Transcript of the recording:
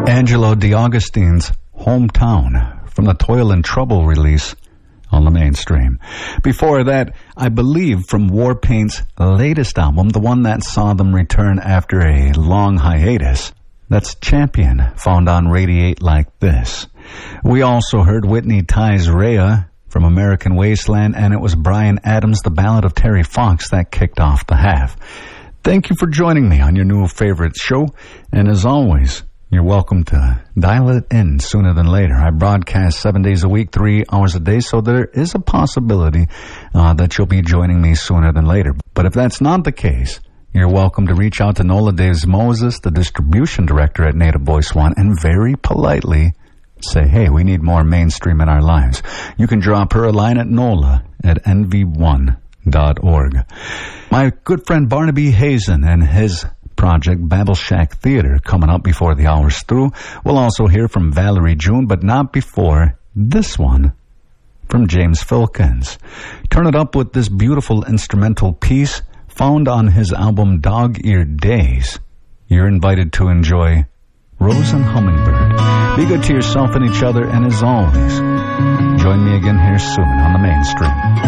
Angelo DeAugustine's Hometown from the Toil and Trouble release on the Mainstream. Before that, I believe from Warpaint's latest album, the one that saw them return after a long hiatus, that's Champion, found on Radiate Like This. We also heard Whitney Ty's Rhea from American Wasteland, and it was Bryan Adams' The Ballad of Terry Fox that kicked off the half. Thank you for joining me on your new favorite show, and as always, you're welcome to dial it in sooner than later. I broadcast 7 days a week, 3 hours a day, so there is a possibility that you'll be joining me sooner than later. But if that's not the case, you're welcome to reach out to Nola Daves Moses, the distribution director at Native Voice One, and very politely say, hey, we need more Mainstream in our lives. You can drop her a line at nola@nv1.org. My good friend Barnaby Hazen and his project Babel Shack Theater coming up before the hour's through. We'll also hear from Valerie June, but not before this one from James Filkins. Turn it up with this beautiful instrumental piece found on his album Dog-Eared Days. You're invited to enjoy Rose and Hummingbird. Be good to yourself and each other, and as always, join me again here soon on the Mainstream.